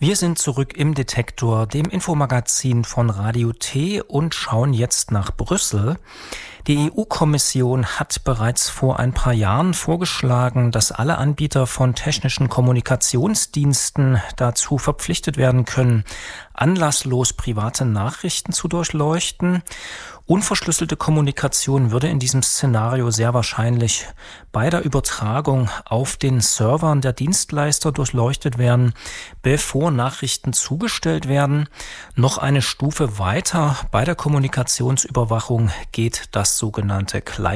Wir sind zurück im Detektor, dem Infomagazin von Radio T, und schauen jetzt nach Brüssel. Die EU-Kommission hat bereits vor ein paar Jahren vorgeschlagen, dass alle Anbieter von technischen Kommunikationsdiensten dazu verpflichtet werden können, anlasslos private Nachrichten zu durchleuchten. Unverschlüsselte Kommunikation würde in diesem Szenario sehr wahrscheinlich bei der Übertragung auf den Servern der Dienstleister durchleuchtet werden, bevor Nachrichten zugestellt werden. Noch eine Stufe weiter bei der Kommunikationsüberwachung geht das sogenannte